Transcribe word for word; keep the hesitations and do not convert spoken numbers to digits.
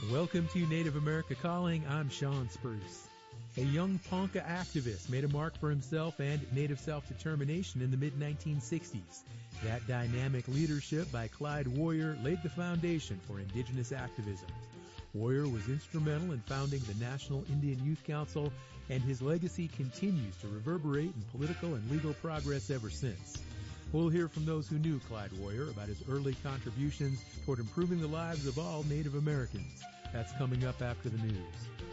Welcome to Native America Calling. I'm Sean Spruce. A young Ponca activist made a mark for himself and Native self-determination in the mid nineteen sixties. That dynamic leadership by Clyde Warrior laid the foundation for indigenous activism. Warrior was instrumental in founding the National Indian Youth Council, and his legacy continues to reverberate in political and legal progress ever since. We'll hear from those who knew Clyde Warrior about his early contributions toward improving the lives of all Native Americans. That's coming up after the news.